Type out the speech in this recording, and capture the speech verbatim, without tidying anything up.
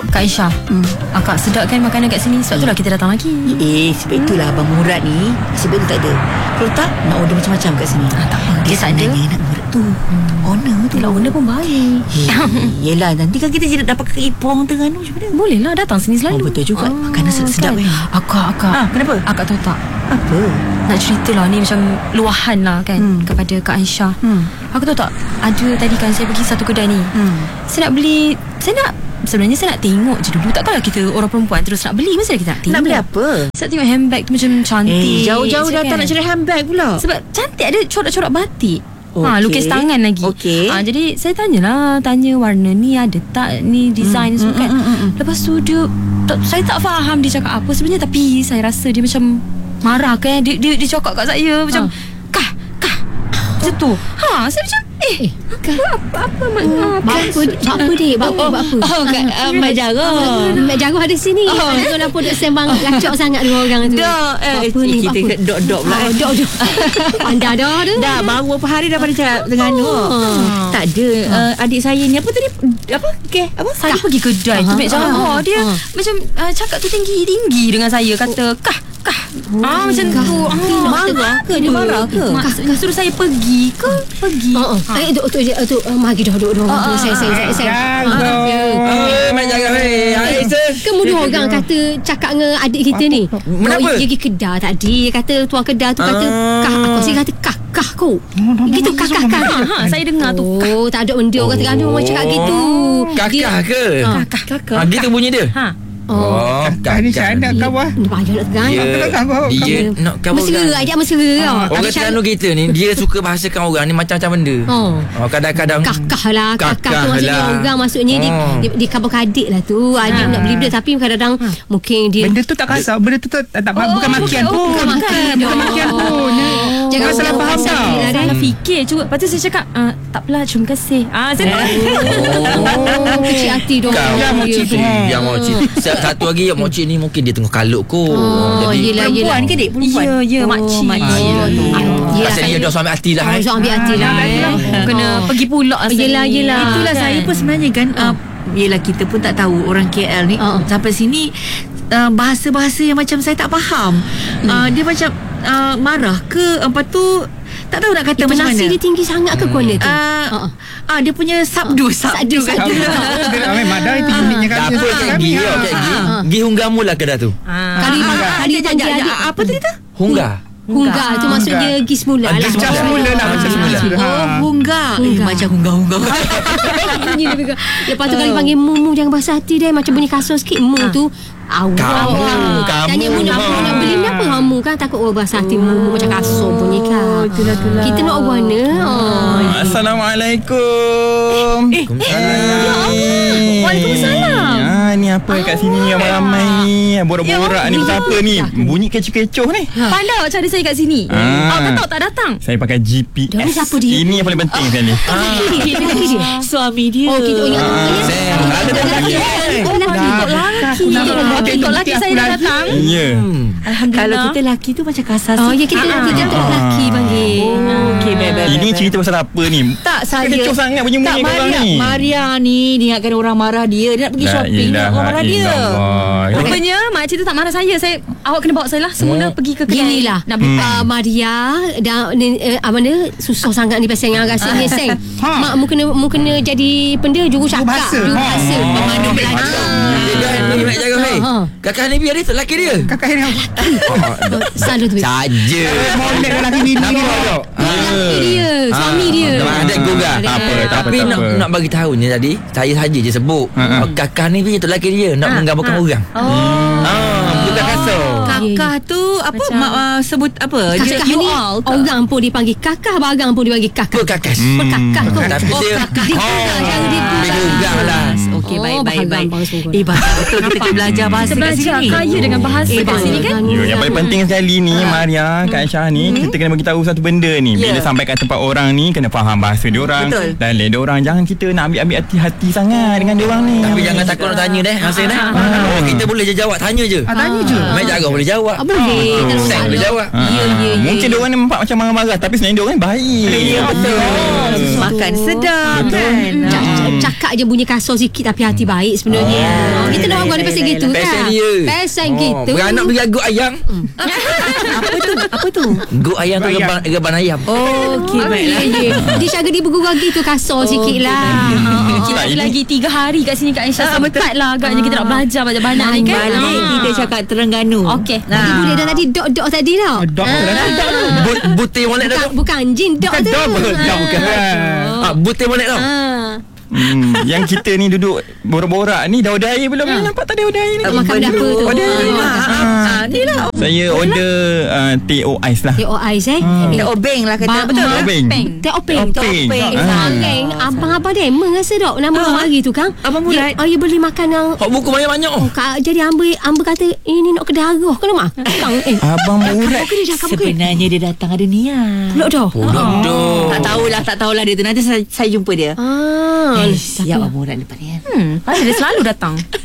Kak Aisyah, hmm. Akak sedap kan makanan kat sini. Sebab itulah kita datang lagi. Eh sebab itulah Abang Murad ni sebab tu tak ada. Kalau tak nak order macam-macam kat sini. ah, Tak apa. Dia tak nanya nak Murad tu hmm. owner tu. Yelah, owner pun baik. Yelah, nanti kan kita jadi dapat kaki Ipong Terengganu macam mana? Boleh lah, datang sini selalu. Oh, betul juga. ah, Makanan sedap-sedap kan? Akak, akak Ah, kenapa? Akak tahu tak, Apa? nak cerita lah ni macam luahan lah kan, hmm. kepada Kak Aisyah. hmm. Aku tahu tak, ada tadi kan saya pergi satu kedai ni. hmm. Saya nak beli, Saya nak Sebenarnya saya nak tengok je dulu. Takkanlah kita orang perempuan terus nak beli. Mesti kita nak tengok. Nak beli apa? Saya tengok handbag tu macam cantik. Eh, jauh-jauh datang kan? nak cari handbag pula. Sebab cantik, ada corak-corak batik. Okay. Ha, lukis tangan lagi. Okay. Ha, jadi saya tanyalah, tanya warna ni ada tak, ni design mm, semua kan. Mm, mm, mm. Lepas tu dia tak, saya tak faham dia cakap apa sebenarnya, tapi saya rasa dia macam marah kan. Dia dia, dia cakap kat saya macam ha. kah kah macam tu. Ha, saya macam eh, eh apa apa mak apa apa dik buat apa buat apa Oh, kat uh, Mak Jarah. Mak Jarah ada sini. Oh, kenapa duk sembang gacok sangat dua orang tu? Dah, eh, apa ni? kita Apa? dok-dok pula. Oh, dok dok. Anda dah tu. Dah baru berapa hari dah pada cakap Terengganu. Oh. Tak ada. Uh, adik saya ni apa tadi? Apa? Okey, apa? saya pergi kedai tu Mek Jarah. Dia uh. macam uh, cakap tu tinggi-tinggi dengan saya, kata kah kah. Oh, ah macam tu. Ah, marah ke? Dia marah ke? Maksudnya suruh saya pergi ke? Pergi. Oh, oh. Eh, tu tu tu mari dah duduk duduk. Saya saya saya. Eh, Mak Jarah. Hei, hai sir. Kamu dua orang kata cakap dengan adik kita ni. Kenapa? Dia pergi kedai tadi. Dia kata tuan kedai tu kata kah. Aku sih kata kah kah kau. Gitu kah kah kah. Ha, saya dengar tu. Oh, tak ada benda orang Terengganu orang cakap gitu. Kakak ke? Kakak, kakak. Ha, gitu bunyi dia. Ha. Oh, Kakak ni saya nak kawah. Banyak nak tegang. Dia, dia nak kawan Mesra, orang. ajak mesra tau. Orang Terengganu kita ni, dia suka bahasakan orang ni macam-macam benda. Oh. Oh, kadang-kadang Kakak lah. Kakak Kakak tu maksudnya lah. orang maksudnya Oh. dia, dia, dia kabar-kadik lah tu. Adik nak beli benda tapi kadang-kadang mungkin dia Benda tu tak kasar. Benda tu tak, tak, Oh, bukan makian bukan, pun. bukan makian. Bukan makian pun. Jangan Orang salah faham tau. Salah fikir cuba. Lepas tu saya cakap ah, tak apalah, terima kasih. Ah, saya Oh, kecil hati dong. Kau Ya, mochi tu. Yang mochi. Satu lagi yang mochi ni mungkin dia tengah kalut kot. Oh, Jadi yelah, yelah. Perempuan ke dik? Perempuan? Ya, ya, makcik. makcik. pasal dia dah suami hati lah. Oh, so ambil hati lah. eh. Kena pergi pula asal Yelah, ni. yelah. Itulah kan. saya pun sebenarnya kan uh, yelah kita pun tak tahu orang K L ni uh. sampai sini uh, bahasa-bahasa yang macam saya tak faham. hmm. uh, Dia macam uh, marah ke, lepas tu tak tahu nak kata macam mana. Intonasi dia tinggi sangat ke corner tu? uh, uh. Ah dia punya sabdu sabdu Sabdu, sabdu. Memang dah itu uniknya Tak kami. apa Kak Gi tau, Kak Gi. Gi Hunggamu lah kedai tu. Kali kali panggil adik Apa tadi tu? Hungga. Hungga tu maksudnya gi semula Ah, gi lah. semula. Macam semula lah. Macam semula. Oh hungga. Eh, Hungga. macam hungga-hungga. Bunyi dia pegang. Lepas tu kali panggil mu mu jangan bahasa hati dia macam bunyi kasut sikit mu tu. Awak. Kamu, kamu. Tanya mu nak mu nak beli ni apa kamu kan takut orang bahasa hati mu mu macam kasut bunyi kan. Itulah itulah. Kita nak warna. Oh. Assalamualaikum. Eh, Waalaikumsalam. Waalaikumsalam. Ah, ni apa kat sini ni ramai ni. Borak-borak ni pasal apa ni? Bunyi kecoh-kecoh ni. Pandai awak cari saya kat sini. Ah. Awak kata awak tak datang. Saya pakai G P S. Dia ni siapa dia? Ini yang paling penting sekali. Lelaki dia, lelaki dia. Suami dia. Oh, kita ingat tu kan. Saya ada lelaki. Oh, lelaki. Lelaki. Okey, Untuk lelaki aku saya dah lagi. datang. Ya. Alhamdulillah. Kalau kita lelaki tu macam kasar Oh, sikit. ya kita kita tu lelaki panggil. Okey, baik baik. Ini cerita pasal apa ni? Tak saya Kecoh sangat bunyi tak bunyi korang Maria, ni. Maria ni dia ingatkan orang marah dia. Dia nak pergi La shopping, dia nak orang marah dia. ilaha illallah. Rupanya makcik tu tak marah saya. Saya awak kena bawa saya lah semula Oh. pergi ke kedai. Ginilah Nak beli uh, Maria dan uh, apa mana susah sangat ni pasal yang rasa ni seng. Ha. Mak mu kena mu kena jadi benda juru cakap, bahasa. juru Ha. bahasa. Pemandu belajar. Dia nak jaga hei. Ha. Kakak ni biar dia tu lelaki dia. Kakak ni Selalu tu. Saja. molek lelaki bini Nama ni. kau? Lelaki dia, suami dia. Ada gugah. Tak apa, Tak Tapi tak nak apa. nak bagi tahu ni tadi, saya saja je sebut. Ha, ha. Kakak ni dia tu lelaki dia nak menggambarkan orang. Oh. Ah, bukan kasar. Kakak tu apa Macam- mak, uh, sebut apa? Kakak you ni all ke? orang pun dipanggil kakak, barang pun dipanggil kakak. Berkakas. Berkakak tu. Tapi Oh, dia kakak. Dia kakak cara dia tu. Dia gugah lah. Okey, Oh, baik baik bahasa baik. gampang semua. Eh bahasa betul kita kena belajar bahasa Kita kat belajar sini. kaya dengan bahasa Eh, kat sini kan. Ya, yang paling penting sekali ni Maria, Kak Aisyah ni kita kena bagi tahu satu benda ni. Bila Ya. sampai kat tempat orang ni kena faham bahasa dia orang. Betul. Dan dia orang jangan kita nak ambil-ambil hati-hati sangat dengan dia orang ni. Tapi jangan takut nak tanya deh, masa deh. Oh, kita boleh je jawab, tanya je. Ah, tanya je. Mek jaga boleh jawab. Ah, boleh. Ah, Tak ada Sam boleh masalah. jawab. Ah, Ya, ya, ya. Mungkin dia orang ni nampak macam marah-marah, tapi sebenarnya dia orang ni baik. Ya, betul. Makan sedap kan. Cak- cak- Cakap je bunyi kasar sikit tapi hati baik sebenarnya. Oh, kita nak orang pasal gitu kan. Pasal dia. Pasal Oh, gitu. Beranak bagi gut ayam. Apa tu? Apa tu? Gut ayam tu reban, reban ayam. Okey, Ah, baiklah. ya, ya. Dia cakap dia bergurau gitu kasar sikit lah. Kita Tak, ada ini- lagi tiga hari kat sini Kak Aisyah. Ah, betul. Sempat lah agaknya kita nak belajar banyak-banyak ni kan. Balik Ah. kita cakap Terengganu. Okey. Tadi boleh dah tadi dok-dok tadi tau. Dok lah. But, butir molek dah Bukan, tu. bukan anjing dok Bukan tu. dok. Dok bukan. Ah, butir molek tau. Ah. Hmm, yang kita ni duduk borak-borak ni dah order air belum? Ni nampak tak ada order air ni. Makan benda apa tu? Order air. Ah, Ah, ni lah. Saya order uh, teh o ais lah. Teh o ais eh. Teh obeng lah kata. Ba- Betul ma- lah. Obeng. Teh openg. Teh openg. Eh, Ah. sekarang abang-abang dia emang rasa dok nama orang hari tu kan. Abang Murad. Oh, ya beli makanan. Hak buku banyak-banyak. Oh, Kak, jadi ambil ambil kata ini nak kedai arah ke rumah? Bang, eh. Abang Murad. Apa dia cakap ke? Sebenarnya dia datang ada niat. Pulak dah. Bodoh. Tak tahulah, tak tahulah dia tu. Nanti saya, saya jumpa dia. Ah, Eh, tapi- siap Abang Murad depan ni kan. Hmm, pasal dia selalu datang.